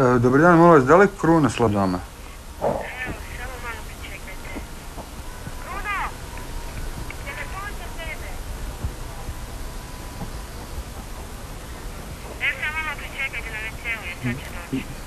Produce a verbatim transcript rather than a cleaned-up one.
E, dobar dan, molim vas, da li je Krunoslav doma? Evo, samo malo pričekajte. Kruno! Telefon za tebe! Evo, samo malo pričekajte na ve ce u je, sad će doći.